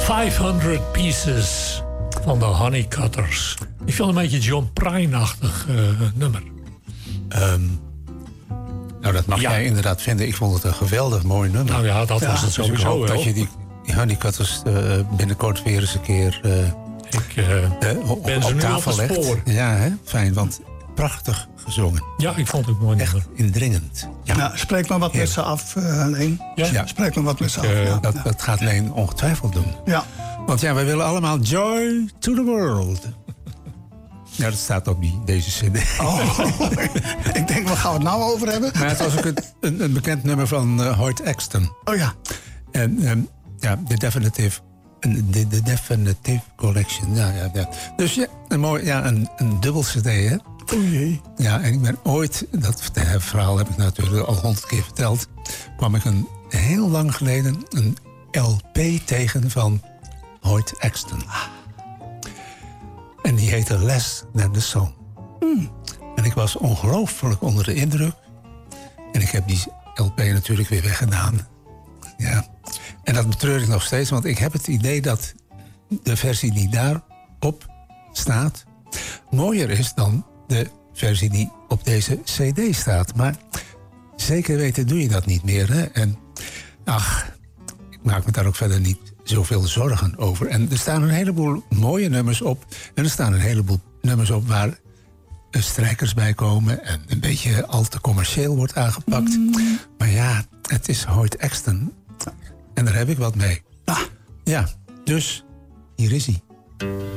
500 Pieces van de Honeycutters. Ik vind een beetje John Prine-achtig nummer. Nou, dat mag jij inderdaad vinden. Ik vond het een geweldig mooi nummer. Nou ja, dat was het sowieso dus ik hoop wel. dat je die Honeycutters binnenkort weer eens een keer ik ben ze nu op het spoor. Ja, hè? Fijn, want prachtig gezongen. Ja, ik vond het mooi nummer. Echt indringend. Ja. Nou, spreek maar wat met ze af, Leen. Ja. Spreek maar wat met ze af. Dat gaat Leen ongetwijfeld doen. Ja. Want ja, wij willen allemaal joy to the world. Ja, dat staat op deze cd. Oh, ik denk, waar gaan we het nou over hebben? Maar het was ook een bekend nummer van Hoyt Axton. Oh ja. En The Definitive Collection. Ja. Dus ja, een dubbel cd, hè? O jee. Ja, en ik ben ooit, dat verhaal heb ik natuurlijk al 100 keer verteld, kwam ik heel lang geleden een LP tegen van Hoyt Axton. En die heette Less Than the Song. En ik was ongelooflijk onder de indruk. En ik heb die LP natuurlijk weer weggedaan. Ja. En dat betreur ik nog steeds, want ik heb het idee dat de versie die daarop staat mooier is dan de versie die op deze CD staat. Maar zeker weten doe je dat niet meer. Hè? En ik maak me daar ook verder niet zoveel zorgen over. En er staan een heleboel mooie nummers op. En er staan een heleboel nummers op waar strijkers bij komen en een beetje al te commercieel wordt aangepakt. Maar ja, het is Hoyt Axton. En daar heb ik wat mee. Ja, dus hier is hij.